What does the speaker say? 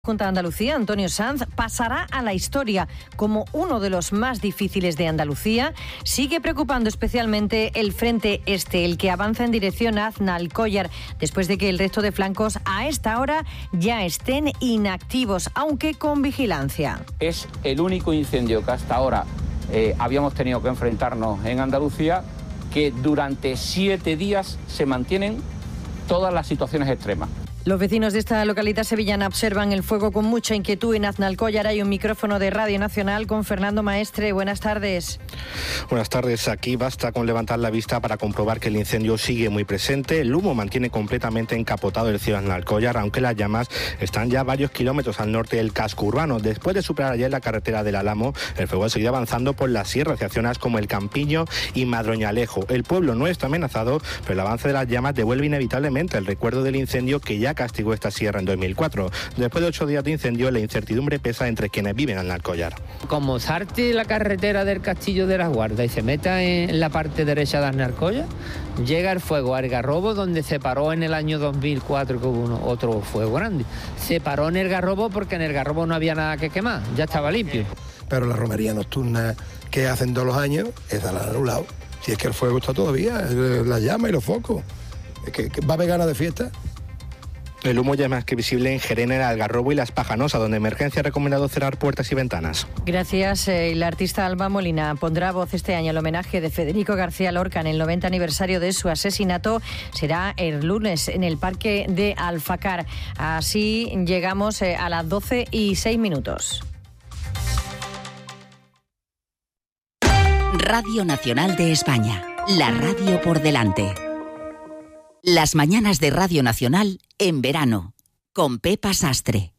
Junta de Andalucía, Antonio Sanz, pasará a la historia como uno de los más difíciles de Andalucía. Sigue preocupando especialmente el frente este, el que avanza en dirección a Aznalcóllar, después de que el resto de flancos a esta hora ya estén inactivos, aunque con vigilancia. Es el único incendio que hasta ahora habíamos tenido que enfrentarnos en Andalucía, que durante 7 días se mantienen todas las situaciones extremas. Los vecinos de esta localidad sevillana observan el fuego con mucha inquietud en Aznalcóllar. Hay un micrófono de Radio Nacional con Fernando Maestre. Buenas tardes. Buenas tardes. Aquí basta con levantar la vista para comprobar que el incendio sigue muy presente. El humo mantiene completamente encapotado el cielo de Aznalcóllar, aunque las llamas están ya varios kilómetros al norte del casco urbano. Después de superar ayer la carretera del Álamo, el fuego ha seguido avanzando por la sierra hacia zonas como El Campiño y Madroñalejo. El pueblo no está amenazado, pero el avance de las llamas devuelve inevitablemente el recuerdo del incendio que ya castigó esta sierra en 2004. Después de 8 días de incendio, la incertidumbre pesa entre quienes viven en Aznalcóllar. Como salte la carretera del Castillo de las Guardas y se meta en la parte derecha de Aznalcóllar, llega el fuego a Algarrobo, donde se paró en el año 2004, que hubo otro fuego grande. Se paró en Algarrobo porque en Algarrobo no había nada que quemar, ya estaba limpio. Pero la romería nocturna que hacen todos los años, esa la han anulado. Si es que el fuego está todavía, la llama y los focos. Es que va a haber ganas de fiesta. El humo ya es más que visible en Gerena, el Algarrobo y Las Pajanosas, donde Emergencia ha recomendado cerrar puertas y ventanas. Gracias. La artista Alba Molina pondrá voz este año al homenaje de Federico García Lorca en el 90 aniversario de su asesinato. Será el lunes en el Parque de Alfacar. Así llegamos a las 12:06. Radio Nacional de España. La radio por delante. Las mañanas de Radio Nacional en verano, con Pepa Sastre.